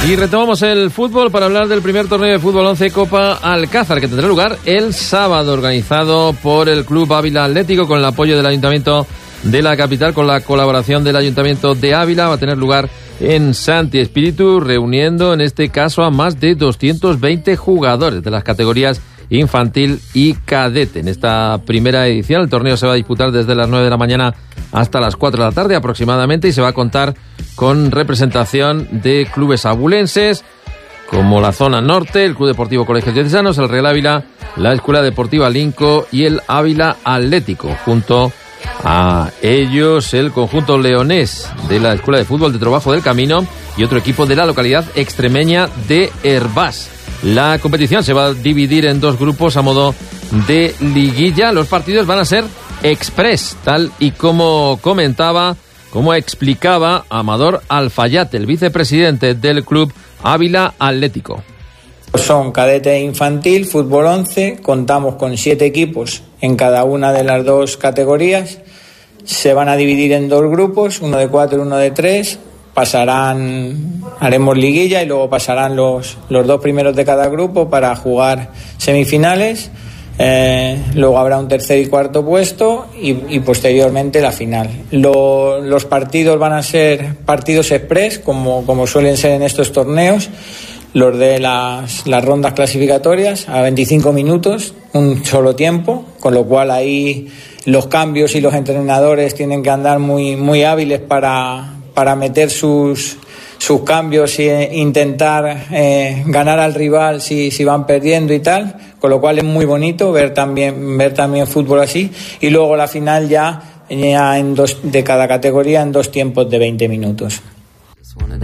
Y retomamos el fútbol para hablar del primer torneo de fútbol 11 Copa Alcázar, que tendrá lugar el sábado, organizado por el Club Ávila Atlético con el apoyo del Ayuntamiento de la capital, con la colaboración del Ayuntamiento de Ávila. Va a tener lugar en Santi Espíritu, reuniendo en este caso a más de 220 jugadores de las categorías infantil y cadete. En esta primera edición el torneo se va a disputar desde las 9 de la mañana hasta las 4 de la tarde aproximadamente, y se va a contar con representación de clubes abulenses como la Zona Norte, el Club Deportivo Colegios Diocesanos, el Real Ávila, la Escuela Deportiva Linco y el Ávila Atlético. Junto a ellos el conjunto leonés de la Escuela de Fútbol de Trabajo del Camino y otro equipo de la localidad extremeña de Hervás. La competición se va a dividir en dos grupos a modo de liguilla. Los partidos van a ser express, tal y como explicaba Amador Alfayate, el vicepresidente del Club Ávila Atlético. Son cadete e infantil, fútbol 11, contamos con 7 equipos en cada una de las dos categorías. Se van a dividir en dos grupos, uno de 4 y uno de 3. Haremos liguilla y luego pasarán los dos primeros de cada grupo para jugar semifinales. Luego habrá un tercer y cuarto puesto y posteriormente la final. Los partidos van a ser partidos express, como suelen ser en estos torneos, los de las rondas clasificatorias, a 25 minutos, un solo tiempo, con lo cual ahí los cambios y los entrenadores tienen que andar muy, muy hábiles para meter sus cambios e intentar ganar al rival si van perdiendo y tal, con lo cual es muy bonito ver también fútbol así. Y luego la final ya en dos de cada categoría en dos tiempos de 20 minutos.